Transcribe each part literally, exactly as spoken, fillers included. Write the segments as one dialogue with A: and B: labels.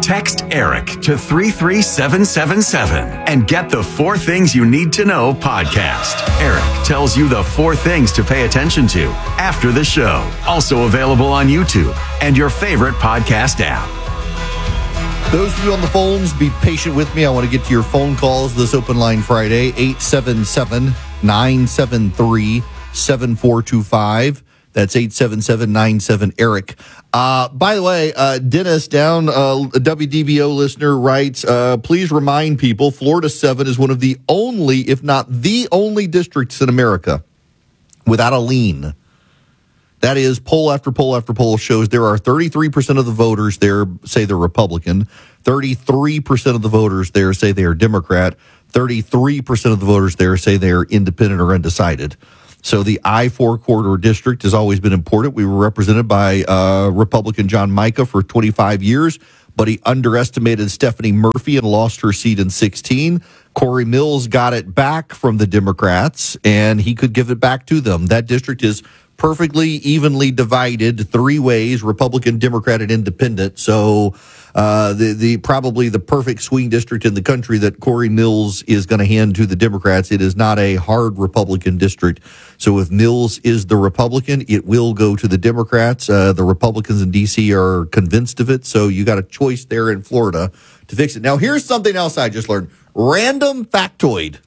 A: Text ERIC to three three seven seven seven and get the Four Things You Need to Know podcast. ERIC tells you the four things to pay attention to after the show. Also available on YouTube and your favorite podcast app.
B: Those of you on the phones, be patient with me. I want to get to your phone calls this Open Line Friday, eight seven seven, nine seven three, seven four two five. That's eight seven seven, nine seven, ERIC. Uh, by the way, uh, Dennis down, uh, a W D B O listener writes, uh, please remind people Florida seven is one of the only, if not the only districts in America without a lien. That is, poll after poll after poll shows there are thirty-three percent of the voters there say they're Republican, thirty-three percent of the voters there say they are Democrat, thirty-three percent of the voters there say they are independent or undecided. So the I four corridor district has always been important. We were represented by uh, Republican John Mica for twenty-five years, but he underestimated Stephanie Murphy and lost her seat in sixteen. Corey Mills got it back from the Democrats, and he could give it back to them. That district is perfectly evenly divided three ways, Republican, Democrat, and Independent. So uh, the the probably the perfect swing district in the country that Corey Mills is going to hand to the Democrats. It is not a hard Republican district. So if Mills is the Republican, it will go to the Democrats. Uh, the Republicans in D C are convinced of it. So you got a choice there in Florida to fix it. Now, here's something else I just learned. Random factoid.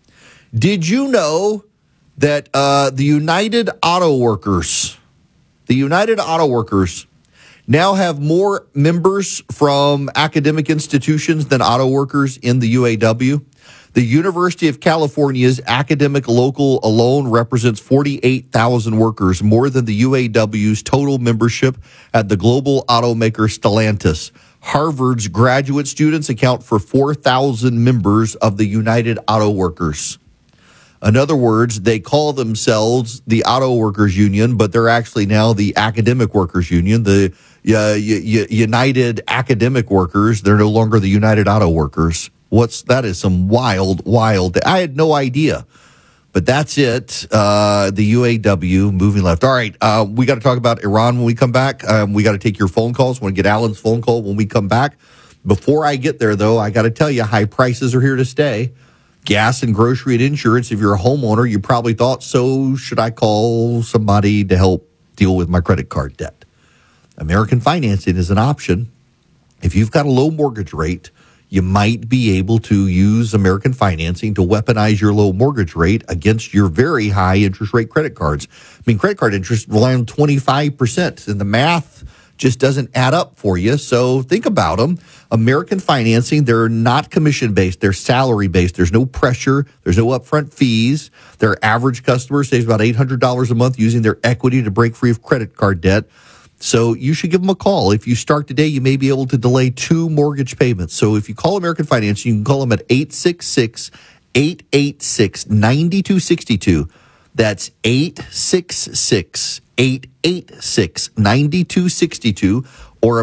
B: Did you know that uh, the United Auto Workers, the United Auto Workers now have more members from academic institutions than auto workers in the U A W? The University of California's academic local alone represents forty-eight thousand workers, more than the U A W's total membership at the global automaker Stellantis. Harvard's graduate students account for four thousand members of the United Auto Workers. In other words, they call themselves the Auto Workers Union, but they're actually now the Academic Workers Union, the uh, United Academic Workers. They're no longer the United Auto Workers. What's that? Is some wild, wild. I had no idea, but that's it. Uh, the U A W moving left. All right, uh, we got to talk about Iran when we come back. Um, we got to take your phone calls. Want to get Alan's phone call when we come back. Before I get there, though, I got to tell you, high prices are here to stay. Gas and grocery and insurance. If you're a homeowner, you probably thought, so should I call somebody to help deal with my credit card debt? American Financing is an option. If you've got a low mortgage rate, you might be able to use American Financing to weaponize your low mortgage rate against your very high interest rate credit cards. I mean, credit card interest rely on twenty-five percent, and the math just doesn't add up for you. So think about them. American Financing, they're not commission-based. They're salary-based. There's no pressure. There's no upfront fees. Their average customer saves about eight hundred dollars a month using their equity to break free of credit card debt. So you should give them a call. If you start today, you may be able to delay two mortgage payments. So if you call American Financing, you can call them at eight six six, eight eight six, nine two six two. That's eight six six, eight eight six, nine two six two or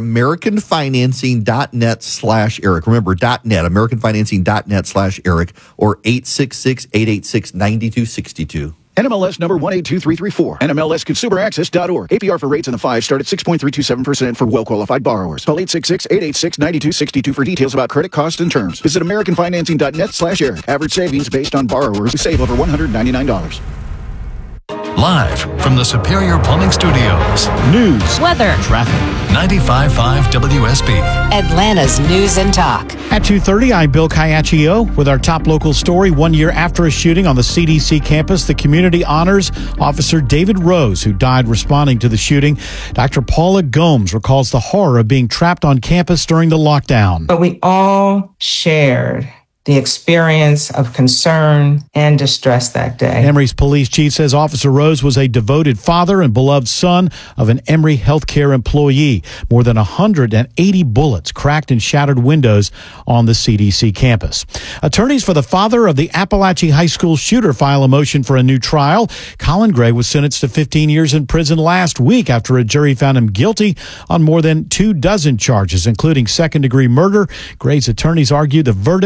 B: americanfinancing.net slash Eric. Remember, .net, americanfinancing.net slash Eric or eight six six, eight eight six, nine two six two.
C: N M L S number one eight two three three four. N M L S consumer access dot org. A P R for rates in the five start at six point three two seven percent for well-qualified borrowers. Call eight six six, eight eight six, nine two six two for details about credit costs and terms. Visit americanfinancing.net slash Eric. Average savings based on borrowers who save over one hundred ninety-nine dollars.
D: Live from the Superior Plumbing Studios.
E: News,
D: weather, traffic. ninety-five point five W S B.
F: Atlanta's News and Talk.
E: At two thirty, I'm Bill Caiaccio with our top local story. One year after a shooting on the C D C campus, the community honors Officer David Rose, who died responding to the shooting. Doctor Paula Gomes recalls the horror of being trapped on campus during the lockdown.
G: But we all shared the experience of concern and distress that day.
E: Emory's police chief says Officer Rose was a devoted father and beloved son of an Emory healthcare employee. More than one hundred eighty bullets cracked and shattered windows on the C D C campus. Attorneys for the father of the Appalachia High School shooter file a motion for a new trial. Colin Gray was sentenced to fifteen years in prison last week after a jury found him guilty on more than two dozen charges, including second-degree murder. Gray's attorneys argue the verdict was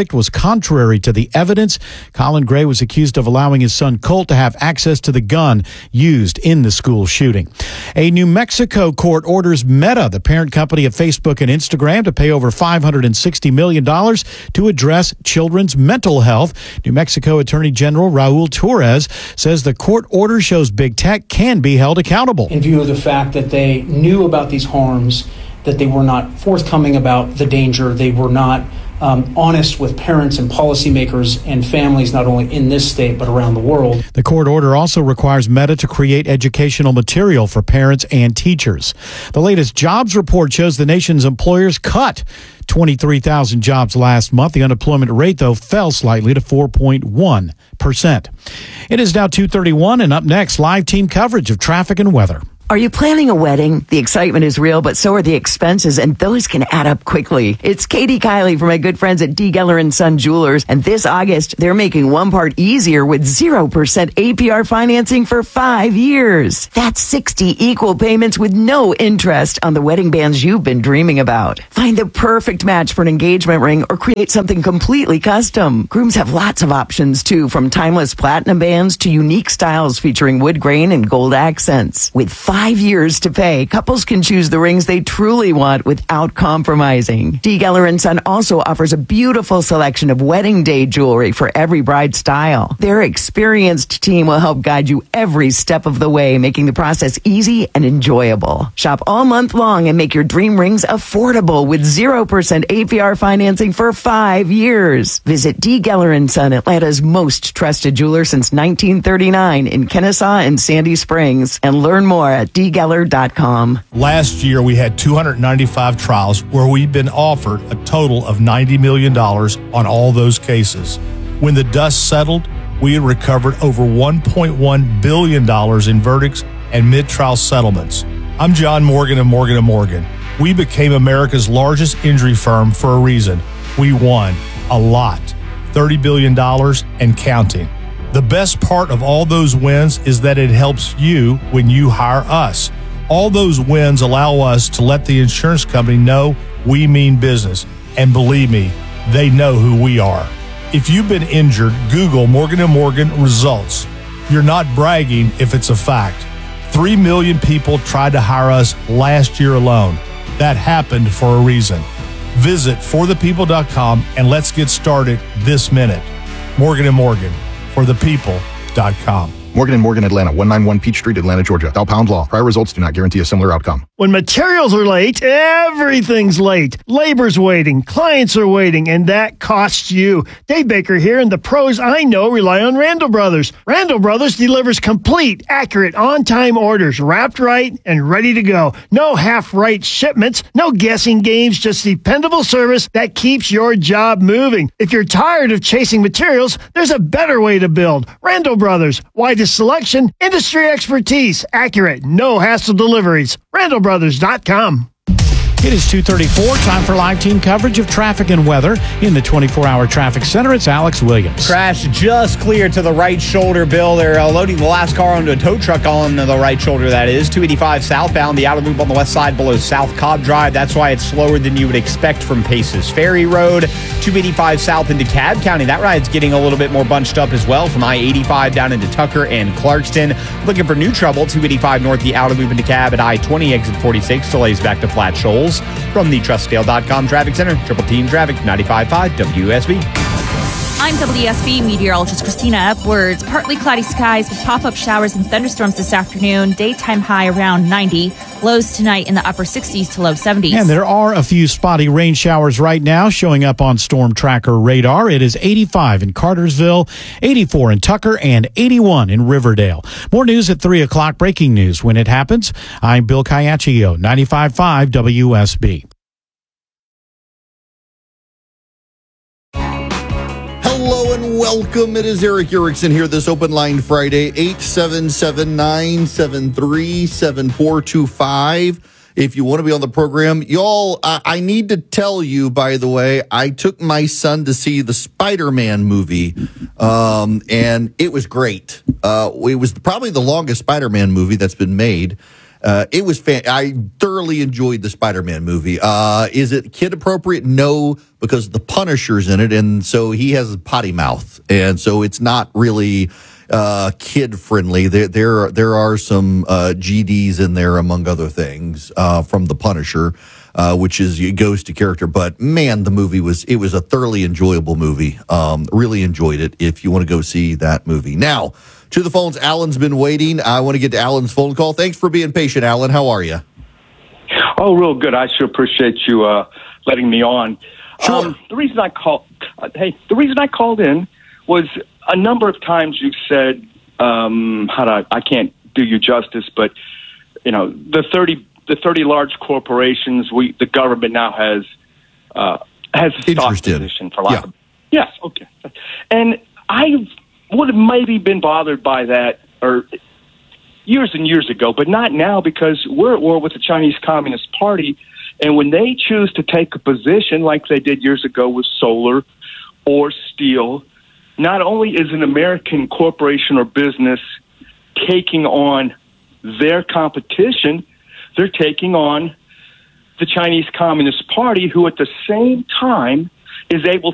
E: contrary to the evidence. Colin Gray was accused of allowing his son Colt to have access to the gun used in the school shooting. A New Mexico court orders Meta, the parent company of Facebook and Instagram, to pay over five hundred sixty million dollars to address children's mental health. New Mexico Attorney General Raul Torres says the court order shows big tech can be held accountable.
H: In view of the fact that they knew about these harms, that they were not forthcoming about the danger, they were not um, honest with parents and policymakers and families, not only in this state but around the world.
E: The court order also requires Meta to create educational material for parents and teachers. The latest jobs report shows the nation's employers cut twenty-three thousand jobs last month. The unemployment rate, though, fell slightly to four point one percent. It is now two thirty-one, and up next, live team coverage of traffic and weather.
I: Are you planning a wedding? The excitement is real, but so are the expenses, and those can add up quickly. It's Katie Kiley from my good friends at D. Geller and Son Jewelers, and this August, they're making one part easier with zero percent A P R financing for five years. That's sixty equal payments with no interest on the wedding bands you've been dreaming about. Find the perfect match for an engagement ring or create something completely custom. Grooms have lots of options, too, from timeless platinum bands to unique styles featuring wood grain and gold accents. With five Five years to pay, couples can choose the rings they truly want without compromising. D. Geller and Son also offers a beautiful selection of wedding day jewelry for every bride style. Their experienced team will help guide you every step of the way, making the process easy and enjoyable. Shop all month long and make your dream rings affordable with zero percent A P R financing for five years. Visit D. Geller and Son, Atlanta's most trusted jeweler since nineteen thirty-nine in Kennesaw and Sandy Springs, and learn more at d geller dot com.
J: Last year, we had two hundred ninety-five trials where we've been offered a total of ninety million dollars on all those cases. When the dust settled, we had recovered over one point one billion dollars in verdicts and mid-trial settlements. I'm John Morgan of Morgan and Morgan. We became America's largest injury firm for a reason. We won a lot, thirty billion dollars and counting. The best part of all those wins is that it helps you when you hire us. All those wins allow us to let the insurance company know we mean business. And believe me, they know who we are. If you've been injured, Google Morgan and Morgan results. You're not bragging if it's a fact. Three million people tried to hire us last year alone. That happened for a reason. Visit for the people dot com and let's get started this minute. Morgan and Morgan. for the people dot com.
C: Morgan and Morgan, Atlanta, one ninety-one Peach Street, Atlanta, Georgia. Dow Pound Law. Prior results do not guarantee a similar outcome.
K: When materials are late, everything's late. Labor's waiting, clients are waiting, and that costs you. Dave Baker here, and the pros I know rely on Randall Brothers. Randall Brothers delivers complete, accurate, on-time orders, wrapped right and ready to go. No half-right shipments, no guessing games, just dependable service that keeps your job moving. If you're tired of chasing materials, there's a better way to build. Randall Brothers. Widest selection, industry expertise, accurate, no hassle deliveries. Randall Brothers dot com.
E: It is two thirty-four, time for live team coverage of traffic and weather. In the twenty-four hour traffic center, it's Alex Williams.
L: Crash just clear to the right shoulder, Bill. They're uh, loading the last car onto a tow truck on the right shoulder, that is. two eighty-five southbound, the outer loop on the west side below South Cobb Drive. That's why it's slower than you would expect from Paces Ferry Road. two eighty-five south into Cobb County. That ride's getting a little bit more bunched up as well from I eighty-five down into Tucker and Clarkston. Looking for new trouble, two eighty-five north, the outer loop into Cobb at I twenty, exit forty-six, delays back to Flat Shoals. From the trust scale dot com Traffic Center, Triple Team Traffic, ninety-five point five W S B.
M: I'm W S B meteorologist Christina Edwards. Partly cloudy skies with pop-up showers and thunderstorms this afternoon. Daytime high around ninety. Lows tonight in the upper sixties to low seventies.
E: And there are a few spotty rain showers right now showing up on Storm Tracker radar. It is eighty-five in Cartersville, eighty-four in Tucker, and eighty-one in Riverdale. More news at three o'clock. Breaking news when it happens. I'm Bill Caiaccio, ninety-five point five W S B.
B: Hello and welcome. It is Eric Erickson here this Open Line Friday, eight seven seven, nine seven three, seven four two five. If you want to be on the program, y'all, I, I need to tell you, by the way, I took my son to see the Spider-Man movie, um, and it was great. Uh, it was probably the longest Spider-Man movie that's been made. Uh, it was fan- I thoroughly enjoyed the Spider-Man movie. Uh, is it kid appropriate? No, because the Punisher's in it, and so he has a potty mouth, and so it's not really uh, kid friendly. There, there, there are some uh, G Ds in there, among other things, uh, from the Punisher, uh, which is it goes to character. But man, the movie was it was a thoroughly enjoyable movie. Um, really enjoyed it. If you want to go see that movie now. To the phones, Alan's been waiting. I want to get to Alan's phone call. Thanks for being patient, Alan. How are you?
N: Oh, real good. I sure appreciate you uh, letting me on.
B: Sure.
N: Um, the reason I called, uh, hey, the reason I called in was a number of times you've said, um, how do I, I can't do you justice, but you know, the thirty, the thirty large corporations, we, the government now has uh, has a stock position for lack of. Yes, okay, and I would have maybe been bothered by that or years and years ago, but not now because we're at war with the Chinese Communist Party. And when they choose to take a position like they did years ago with solar or steel, not only is an American corporation or business taking on their competition, they're taking on the Chinese Communist Party, who at the same time is able